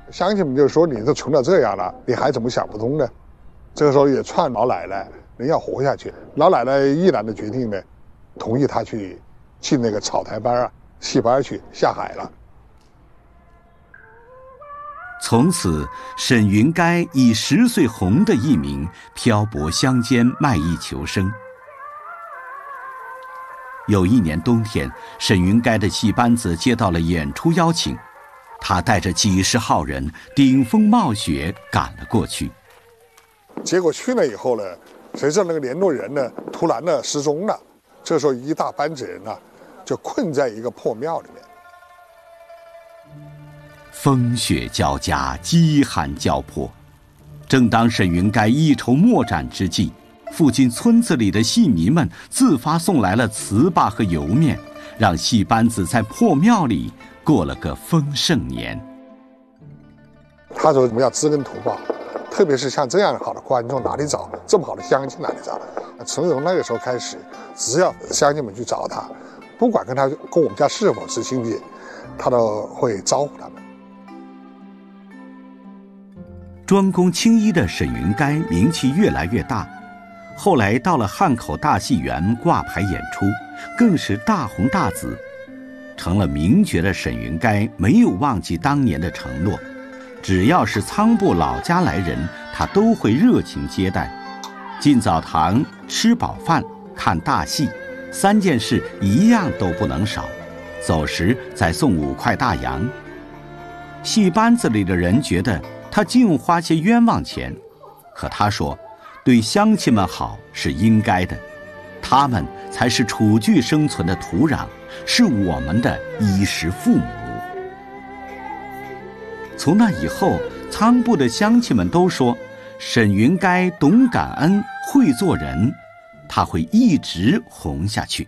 乡亲们就说：“你都穷到这样了，你还怎么想不通呢？”这个时候也劝老奶奶人要活下去。老奶奶毅然的决定呢，同意他去进那个草台班戏班去下海了。 从此，沈云该以10岁红的艺名漂泊乡间卖艺求生。有一年冬天，沈云该的戏班子接到了演出邀请，他带着几十号人顶风冒雪赶了过去。 结果去了以后呢，谁知道那个联络人呢突然呢失踪了。这时候一大班子人就困在一个破庙里面。 风雪交加，饥寒交迫。正当沈云该一筹莫展之际，附近村子里的戏迷们自发送来了糍粑和油面，让戏班子在破庙里过了个丰盛年。 他说我们要知恩图报，特别是像这样好的观众哪里找，这么好的乡亲哪里找？从那个时候开始，只要乡亲们去找他，不管跟我们家是否是亲戚，他都会招呼他们。 专攻青衣的沈云该名气越来越大，后来到了汉口大戏园挂牌演出，更是大红大紫。成了名角的沈云该没有忘记当年的承诺，只要是仓部老家来人，他都会热情接待。进澡堂、吃饱饭、看大戏，3件事一样都不能少。走时再送5块大洋。戏班子里的人觉得他净花些冤枉钱，可他说，对乡亲们好是应该的，他们才是楚剧生存的土壤，是我们的衣食父母。从那以后，仓部的乡亲们都说，沈云该懂感恩，会做人，他会一直红下去。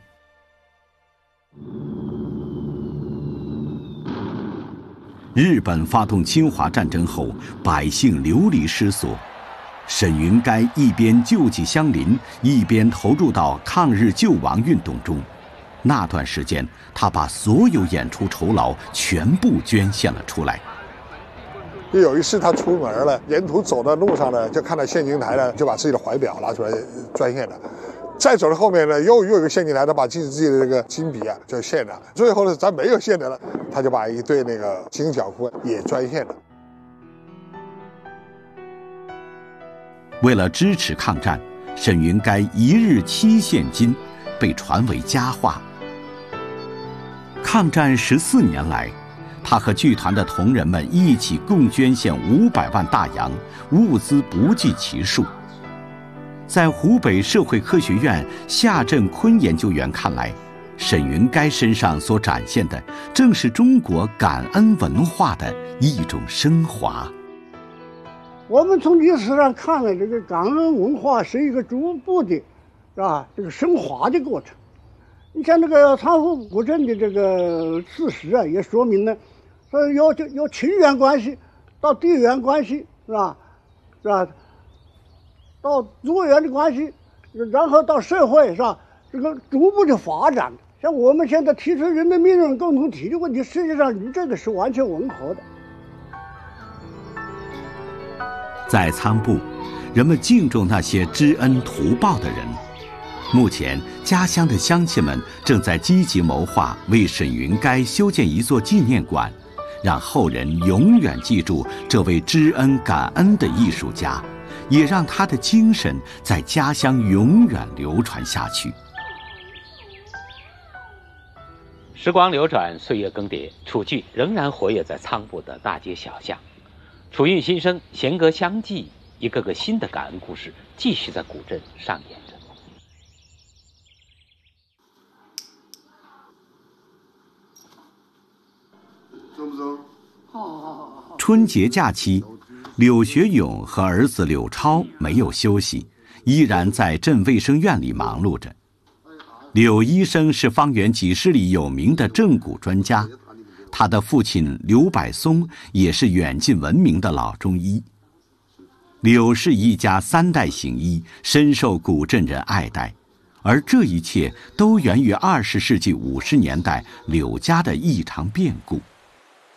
日本发动侵华战争后，百姓流离失所，沈云该一边救济乡邻，一边投入到抗日救亡运动中。那段时间，他把所有演出酬劳全部捐献了出来。 有一次他出门了，沿途走的路上呢，就看到现金台呢，就把自己的怀表拿出来捐献了。再走到后面呢，又有一个现金台，他把自己的这个金笔就献了。最后呢，咱没有献的了，他就把一对那个金角裤也捐献了。 为了支持抗战，沈云该1日7现金，被传为佳话。抗战14年来，他和剧团的同仁们一起共捐献500万大洋，物资不计其数。在湖北社会科学院夏振坤研究员看来，沈云该身上所展现的正是中国感恩文化的一种升华。 我们从历史上看了，这个感恩文化是一个逐步的，是吧？这个升华的过程。你像这个仓户古镇的这个事实也说明了，说有情缘关系，到地缘关系，是吧？到族员的关系，然后到社会，是吧？这个逐步的发展。像我们现在提出人的命运共同体的问题，实际上与这个是完全吻合的。 在仓部，人们敬重那些知恩图报的人。目前，家乡的乡亲们正在积极谋划为沈云该修建一座纪念馆，让后人永远记住这位知恩感恩的艺术家，也让他的精神在家乡永远流传下去。 时光流转，岁月更迭，楚剧仍然活跃在仓部的大街小巷。楚韵新生，弦歌相继，一个个新的感恩故事继续在古镇上演着。 中不中？ 春节假期，柳学勇和儿子柳超没有休息，依然在镇卫生院里忙碌着。柳医生是方圆几十里有名的正骨专家，他的父亲柳柏松也是远近闻名的老中医。柳氏一家3代行医，深受古镇人爱戴，而这一切都源于20世纪50年代柳家的一场变故。